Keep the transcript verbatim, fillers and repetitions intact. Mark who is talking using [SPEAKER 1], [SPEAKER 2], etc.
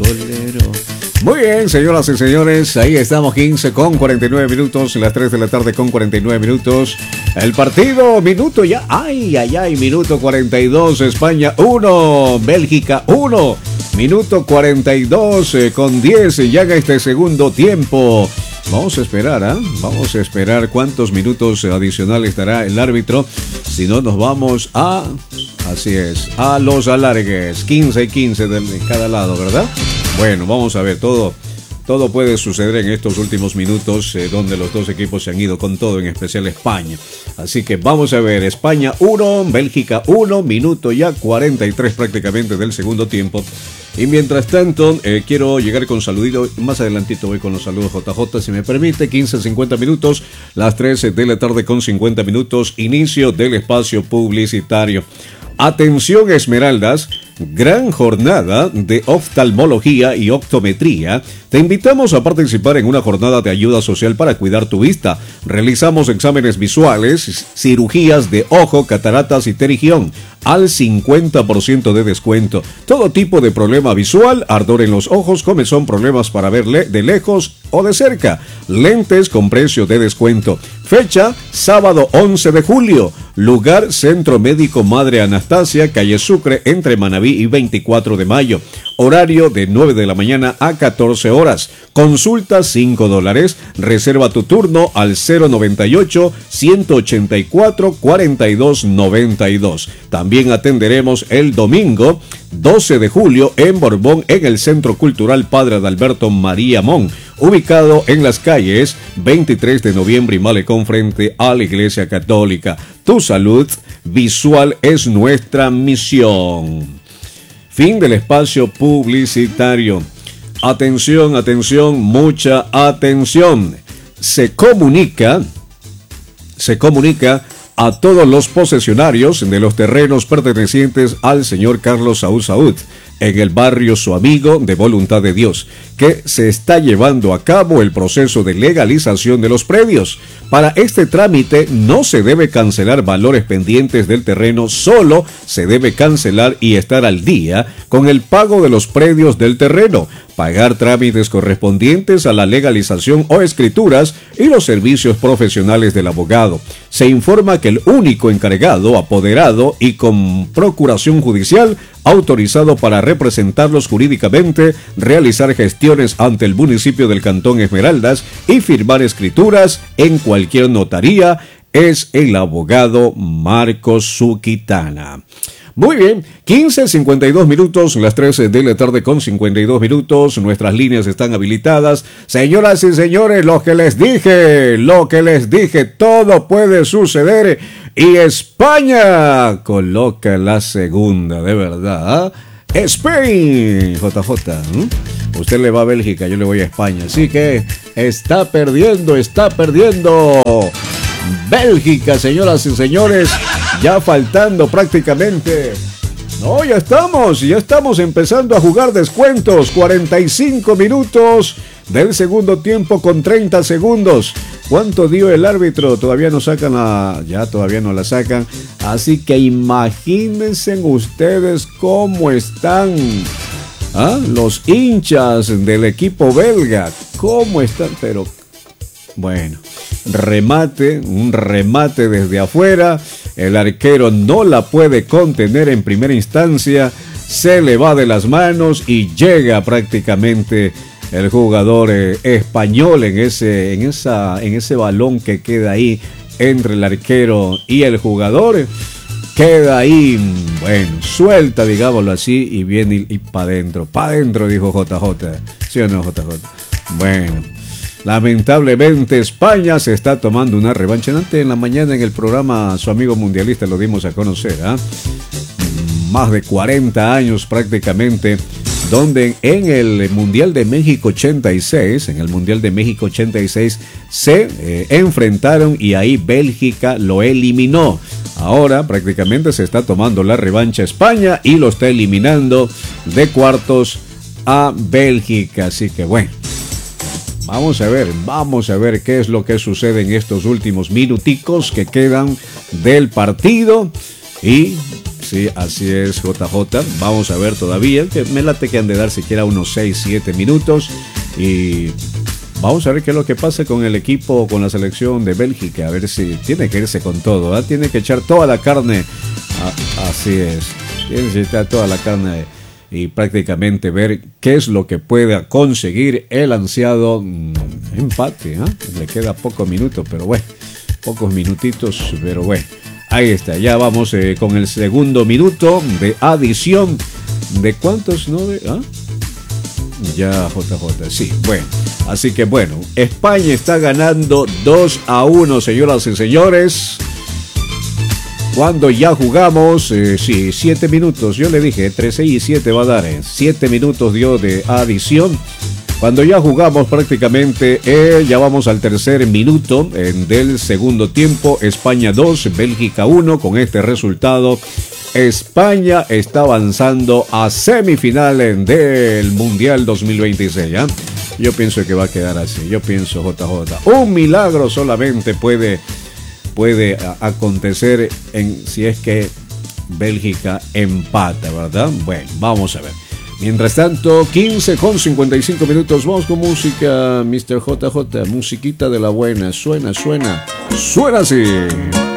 [SPEAKER 1] bolero. Muy bien, señoras y señores, ahí estamos, quince con cuarenta y nueve minutos, las tres de la tarde con cuarenta y nueve minutos. El partido, minuto ya, ay, ay, ay, minuto cuarenta y dos, España uno, Bélgica uno, minuto cuarenta y dos eh, con diez, ya en este segundo tiempo. Vamos a esperar, ¿ah? ¿eh? Vamos a esperar cuántos minutos adicionales dará el árbitro. Si no, nos vamos a... Así es, a los alargues. quince y quince de cada lado, ¿verdad? Bueno, vamos a ver, todo... Todo puede suceder en estos últimos minutos, eh, donde los dos equipos se han ido con todo, en especial España. Así que vamos a ver, España uno, Bélgica uno, minuto ya cuarenta y tres prácticamente del segundo tiempo. Y mientras tanto, eh, quiero llegar con saludito. Más adelantito voy con los saludos J J, si me permite. quince, cincuenta minutos, las trece de la tarde con cincuenta minutos, inicio del espacio publicitario. Atención Esmeraldas, gran jornada de oftalmología y optometría. Te invitamos a participar en una jornada de ayuda social para cuidar tu vista. Realizamos exámenes visuales, cirugías de ojo, cataratas y pterigión al cincuenta por ciento de descuento. Todo tipo de problema visual, ardor en los ojos, comezón, problemas para ver de lejos o de cerca. Lentes con precio de descuento. Fecha, sábado once de julio. Lugar, Centro Médico Madre Anastasia, calle Sucre, entre Manabí y veinticuatro de mayo. Horario de nueve de la mañana a catorce horas. Consulta cinco dólares. Reserva tu turno al cero noventa y ocho, ciento ochenta y cuatro, cuarenta y dos noventa y dos. También atenderemos el domingo doce de julio en Borbón, en el Centro Cultural Padre Adalberto María Mon, ubicado en las calles veintitrés de noviembre y Malecón, frente a la Iglesia Católica. Tu salud visual es nuestra misión. Fin del espacio publicitario. Atención, atención, mucha atención. Se comunica, se comunica a todos los posesionarios de los terrenos pertenecientes al señor Carlos Saúl Saúd, en el barrio Su Amigo de Voluntad de Dios, que se está llevando a cabo el proceso de legalización de los predios. Para este trámite no se debe cancelar valores pendientes del terreno, solo se debe cancelar y estar al día con el pago de los predios del terreno, pagar trámites correspondientes a la legalización o escrituras y los servicios profesionales del abogado. Se informa que el único encargado, apoderado y con procuración judicial autorizado para representarlos jurídicamente, realizar gestiones ante el municipio del Cantón Esmeraldas y firmar escrituras en cualquier notaría es el abogado Marcos Suquitana. Muy bien, quince cincuenta y dos minutos, las trece de la tarde con cincuenta y dos minutos, nuestras líneas están habilitadas. Señoras y señores, lo que les dije, lo que les dije, todo puede suceder y España coloca la segunda, de verdad, ¿eh? Spain, J J, ¿eh? Usted le va a Bélgica, yo le voy a España, así que está perdiendo, está perdiendo Bélgica, señoras y señores, ya faltando prácticamente. No, ya estamos, ya estamos empezando a jugar descuentos. cuarenta y cinco minutos del segundo tiempo con treinta segundos. ¿Cuánto dio el árbitro? Todavía no sacan la... Ya todavía no la sacan. Así que imagínense ustedes cómo están, ¿ah?, los hinchas del equipo belga. ¿Cómo están? Pero bueno, remate, un remate desde afuera. El arquero no la puede contener en primera instancia. Se le va de las manos y llega prácticamente el jugador eh, español en ese, en, esa, en ese balón que queda ahí entre el arquero y el jugador. Queda ahí, bueno, suelta, digámoslo así, y viene y, y para adentro. Para adentro, dijo J J. ¿Sí o no, J J? Bueno, lamentablemente España se está tomando una revancha. Antes en la mañana en el programa Su Amigo Mundialista lo dimos a conocer, ¿eh? Más de cuarenta años prácticamente, donde en el Mundial de México ochenta y seis, en el Mundial de México ochenta y seis se eh, enfrentaron y ahí Bélgica lo eliminó. Ahora prácticamente se está tomando la revancha España y lo está eliminando de cuartos a Bélgica. Así que bueno, vamos a ver, vamos a ver qué es lo que sucede en estos últimos minuticos que quedan del partido. Y Sí, así es, J J. Vamos a ver todavía, que me late que han de dar siquiera unos seis, siete minutos. Y vamos a ver qué es lo que pasa con el equipo, con la selección de Bélgica. A ver si tiene que irse con todo, ¿eh? Tiene que echar toda la carne. Ah, así es, tiene que echar toda la carne y prácticamente ver qué es lo que pueda conseguir el ansiado mmm, empate. ¿eh? Le queda pocos minutos, pero bueno, pocos minutitos, pero bueno. Ahí está, ya vamos eh, con el segundo minuto de adición. ¿De cuántos? ¿No? ¿Ah? Ya, J J, sí, bueno. Así que bueno, España está ganando dos a uno, señoras y señores. Cuando ya jugamos, eh, sí, siete minutos. Yo le dije, entre seis y siete va a dar, eh, siete minutos dio de adición. Cuando ya jugamos prácticamente, eh, ya vamos al tercer minuto eh, del segundo tiempo. España dos, Bélgica uno. Con este resultado, España está avanzando a semifinales del Mundial dos mil veintiséis. ¿eh? Yo pienso que va a quedar así. Yo pienso, J J. Un milagro solamente puede, puede acontecer en, si es que Bélgica empata, ¿verdad? Bueno, vamos a ver. Mientras tanto, quince con cincuenta y cinco minutos, vamos con música, mister J J, musiquita de la buena, suena, suena, suena así.